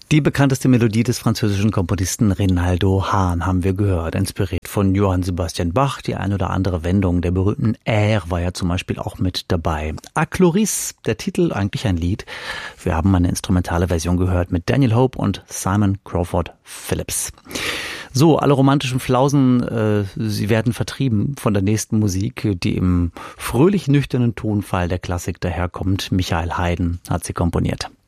Die bekannteste Melodie des französischen Komponisten Renaldo Hahn haben wir gehört, inspiriert von Johann Sebastian Bach. Die ein oder andere Wendung der berühmten Air war ja zum Beispiel auch mit dabei. A Cloris, der Titel, eigentlich ein Lied. Wir haben eine instrumentale Version gehört mit Daniel Hope und Simon Crawford Phillips. So, alle romantischen Flausen, sie werden vertrieben von der nächsten Musik, die im fröhlich nüchternen Tonfall der Klassik daherkommt. Michael Haydn hat sie komponiert.